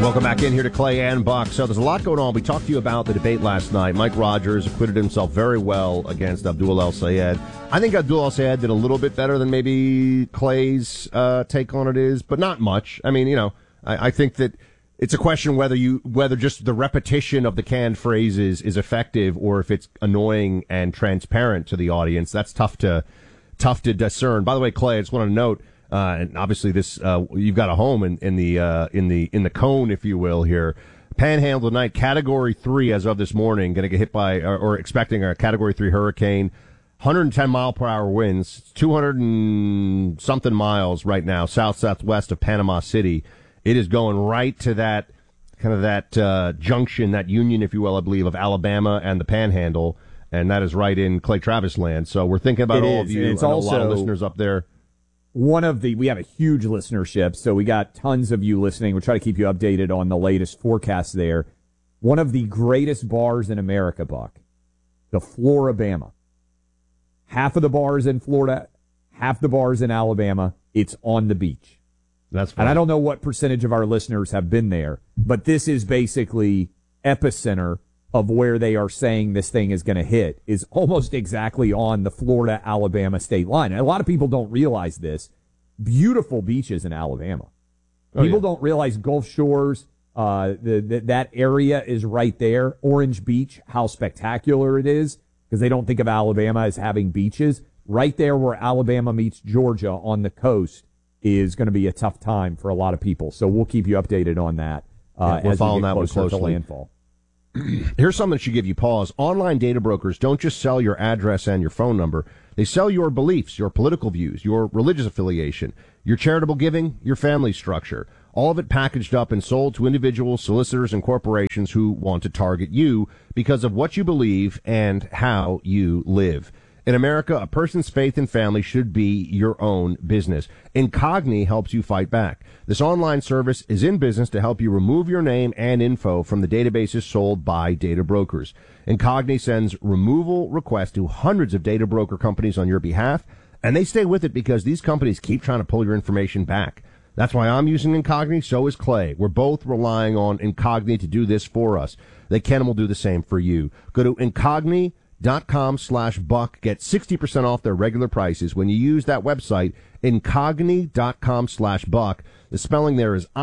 Welcome back in here to Clay and Buck. So there's a lot going on. We talked to you about the debate last night. Mike Rogers acquitted himself very well against Abdul El-Sayed. I think Abdul El-Sayed did a little bit better than maybe Clay's take on it is, but not much. I mean, I think that it's a question whether just the repetition of the canned phrases is effective or if it's annoying and transparent to the audience. That's tough to discern. By the way, Clay, I just want to note, and obviously this, you've got a home in the cone, if you will, here. Panhandle tonight, Category 3 as of this morning, going to get hit by, or expecting a Category 3 hurricane. 110 mile per hour winds, 200 and something miles right now, southwest of Panama City. It is going right to that junction, that union, if you will, I believe, of Alabama and the Panhandle, and that is right in Clay Travis land. So we're thinking about all of you. It's also a lot of listeners up there. We have a huge listenership, so we got tons of you listening. We'll try to keep you updated on the latest forecast there. One of the greatest bars in America, Buck, the Florabama. Half of the bars in Florida, half the bars in Alabama, it's on the beach. That's fine. And I don't know what percentage of our listeners have been there, but this is basically epicenter of where they are saying this thing is going to hit, is almost exactly on the Florida-Alabama state line. And a lot of people don't realize this. Beautiful beaches in Alabama. People don't realize Gulf Shores, that area is right there. Orange Beach, how spectacular it is, because they don't think of Alabama as having beaches. Right there where Alabama meets Georgia on the coast is going to be a tough time for a lot of people. So we'll keep you updated on that we're as following we get that one closer to closely. landfall. Here's something that should give you pause. Online data brokers don't just sell your address and your phone number. They sell your beliefs, your political views, your religious affiliation, your charitable giving, your family structure. All of it packaged up and sold to individuals, solicitors, and corporations who want to target you because of what you believe and how you live. In America, a person's faith and family should be your own business. Incogni helps you fight back. This online service is in business to help you remove your name and info from the databases sold by data brokers. Incogni sends removal requests to hundreds of data broker companies on your behalf, and they stay with it because these companies keep trying to pull your information back. That's why I'm using Incogni, so is Clay. We're both relying on Incogni to do this for us. They can and will do the same for you. Go to Incogni.com/Buck. Get 60% off their regular prices when you use that website, Incogni.com/Buck. The spelling there is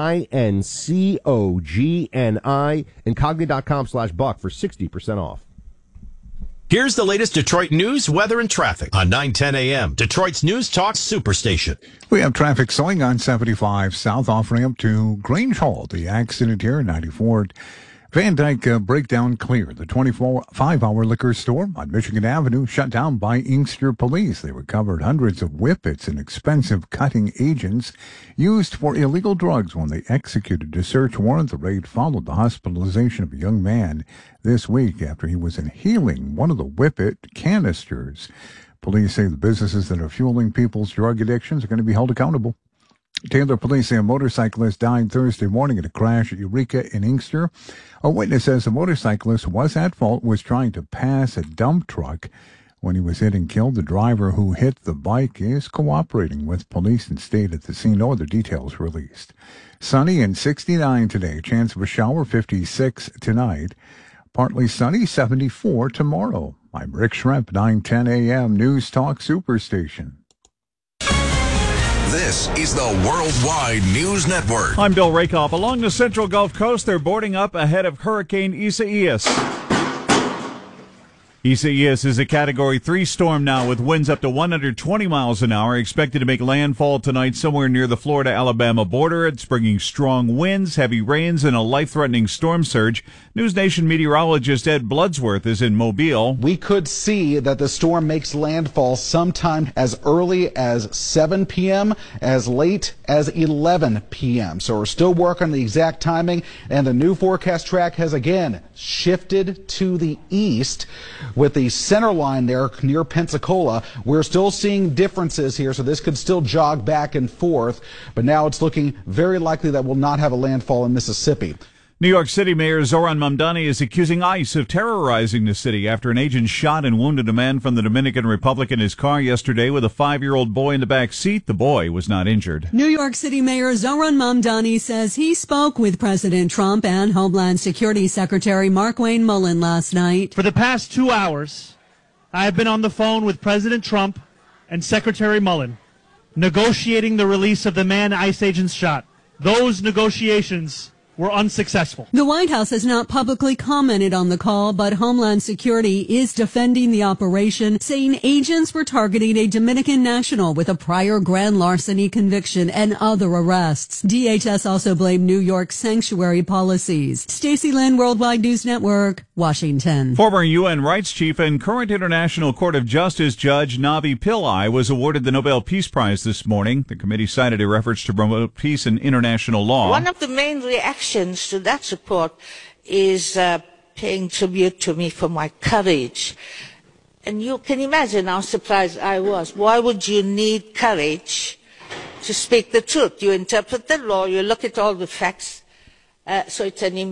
INCOGNI. Incogni.com/Buck for 60% off. Here's the latest Detroit news, weather, and traffic on 9:10 a.m. Detroit's News Talk Superstation. We have traffic slowing on 75 south off ramp to Grange Hall. The accident here, 94. Van Dyke breakdown clear. The 24-5-hour liquor store on Michigan Avenue shut down by Inkster police. They recovered hundreds of whippets and expensive cutting agents used for illegal drugs when they executed a search warrant. The raid followed the hospitalization of a young man this week after he was inhaling one of the whippet canisters. Police say the businesses that are fueling people's drug addictions are going to be held accountable. Taylor police say a motorcyclist died Thursday morning in a crash at Eureka in Inkster. A witness says the motorcyclist was at fault, was trying to pass a dump truck when he was hit and killed. The driver who hit the bike is cooperating with police and stayed at the scene. No other details released. Sunny and 69 today. Chance of a shower, 56 tonight. Partly sunny, 74 tomorrow. I'm Rick Schremp, 9:10 a.m. News Talk Superstation. This is the Worldwide News Network. I'm Bill Rakoff. Along the central Gulf Coast, they're boarding up ahead of Hurricane Isaias. Isaias is a Category 3 storm now with winds up to 120 miles an hour, expected to make landfall tonight somewhere near the Florida-Alabama border. It's bringing strong winds, heavy rains, and a life-threatening storm surge. News Nation meteorologist Ed Bloodsworth is in Mobile. We could see that the storm makes landfall sometime as early as 7 p.m., as late as 11 p.m. So we're still working on the exact timing, and the new forecast track has again shifted to the east. With the center line there near Pensacola, we're still seeing differences here, so this could still jog back and forth, but now it's looking very likely that we'll not have a landfall in Mississippi. New York City Mayor Zoran Mamdani is accusing ICE of terrorizing the city after an agent shot and wounded a man from the Dominican Republic in his car yesterday with a 5-year-old boy in the back seat. The boy was not injured. New York City Mayor Zoran Mamdani says he spoke with President Trump and Homeland Security Secretary Markwayne Mullin last night. For the past 2 hours, I have been on the phone with President Trump and Secretary Mullin, negotiating the release of the man ICE agents shot. Those negotiations were unsuccessful. The White House has not publicly commented on the call, but Homeland Security is defending the operation, saying agents were targeting a Dominican national with a prior grand larceny conviction and other arrests. DHS also blamed New York's sanctuary policies. Stacey Lynn, Worldwide News Network, Washington. Former UN rights chief and current International Court of Justice Judge Navi Pillai was awarded the Nobel Peace Prize this morning. The committee cited her efforts to promote peace and international law. One of the main reactions to that support is paying tribute to me for my courage. And you can imagine how surprised I was. Why would you need courage to speak the truth? You interpret the law, you look at all the facts, so it's an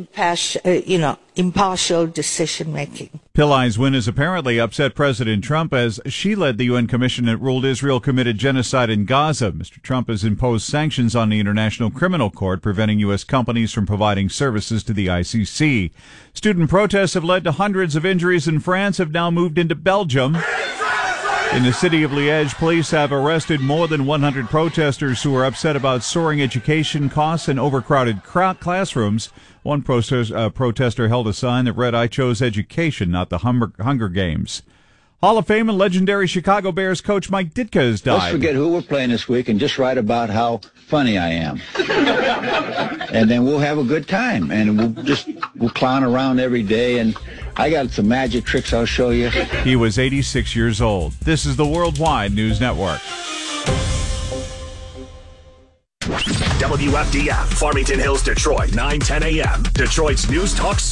impartial decision-making. Pillai's win has apparently upset President Trump as she led the UN commission that ruled Israel committed genocide in Gaza. Mr. Trump has imposed sanctions on the International Criminal Court, preventing U.S. companies from providing services to the ICC. Student protests have led to hundreds of injuries in France, have now moved into Belgium. In the city of Liège, police have arrested more than 100 protesters who are upset about soaring education costs and overcrowded classrooms. One protester held a sign that read, "I chose education, not the Hunger Games." Hall of Fame and legendary Chicago Bears coach Mike Ditka has died. Let's forget who we're playing this week and just write about how funny I am. And then we'll have a good time. And we'll clown around every day. And I got some magic tricks I'll show you. He was 86 years old. This is the Worldwide News Network. WFDF, Farmington Hills, Detroit, 9:10 a.m. Detroit's News Talk